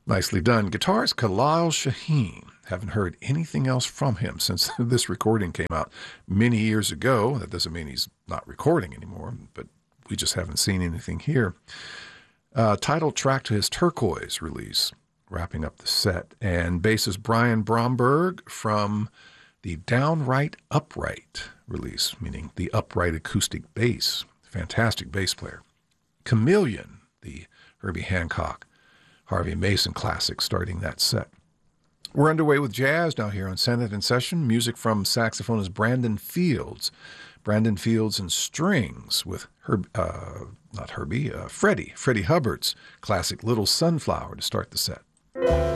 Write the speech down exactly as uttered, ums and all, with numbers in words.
Nicely done. Guitarist Khalil Shaheen. Haven't heard anything else from him since this recording came out many years ago. That doesn't mean he's not recording anymore, but we just haven't seen anything here. Uh, title track to his Turquoise release, wrapping up the set. And bassist Brian Bromberg from the Downright Upright release, meaning the upright acoustic bass. Fantastic bass player. Chameleon, the Herbie Hancock, Harvey Mason classic, starting that set. We're underway with jazz now here on Senate in Session. Music from saxophonist Brandon Fields. Brandon Fields and strings with Herb, uh, not Herbie, uh, Freddie, Freddie Hubbard's classic Little Sunflower to start the set.